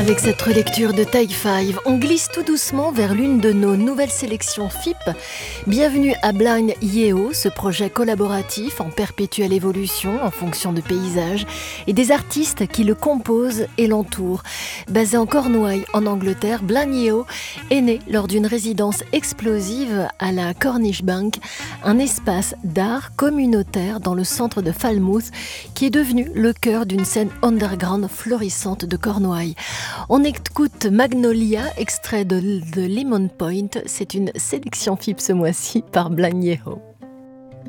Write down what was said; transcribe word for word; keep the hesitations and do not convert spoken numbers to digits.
Avec cette relecture de Taille cinq, on glisse tout doucement vers l'une de nos nouvelles sélections F I P. Bienvenue à Blind Yeo, ce projet collaboratif en perpétuelle évolution en fonction de paysages et des artistes qui le composent et l'entourent. Basé en Cornouailles, en Angleterre, Blind Yeo est né lors d'une résidence explosive à la Cornish Bank, un espace d'art communautaire dans le centre de Falmouth qui est devenu le cœur d'une scène underground florissante de Cornouailles. On écoute Magnolia, extrait de The Lemon Point. C'est une sélection F I P ce mois-ci par Blind Yeo.